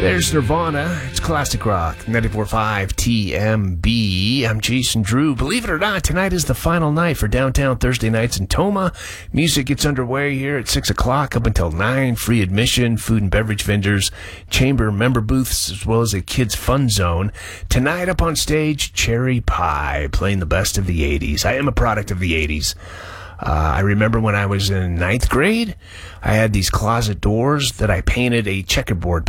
There's Nirvana. It's classic rock. 94.5 TMB. I'm Jason Drew. Believe it or not, tonight is the final night for Downtown Thursday Nights in Toma. Music gets underway here at 6 o'clock up until 9. Free admission, food and beverage vendors, chamber member booths, as well as a kids' fun zone. Tonight up on stage, Cherry Pie, playing the best of the 80s. I am a product of the 80s. I remember when I was in 9th grade, I had these closet doors that I painted a checkerboard